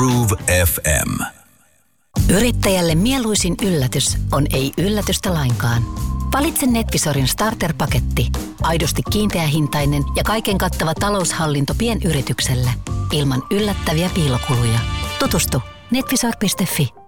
Groove FM. Yrittäjälle mieluisin yllätys on ei yllätystä lainkaan. Valitse Netvisorin starter-paketti. Aidosti kiinteähintainen ja kaiken kattava taloushallinto pienyritykselle. Ilman yllättäviä piilokuluja. Tutustu netvisor.fi.